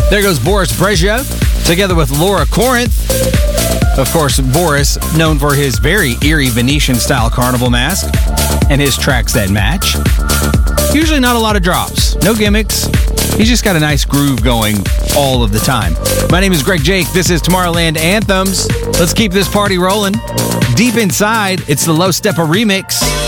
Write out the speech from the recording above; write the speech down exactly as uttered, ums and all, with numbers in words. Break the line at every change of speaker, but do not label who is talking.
There goes Boris Brejcha, together with Laura Corinth. Of course, Boris, known for his very eerie Venetian-style carnival mask and his tracks that match. Usually not a lot of drops, no gimmicks. He's just got a nice groove going all of the time. My name is Greg Jake. This is Tomorrowland Anthems. Let's keep this party rolling. Deep inside, it's the Low Steppa remix.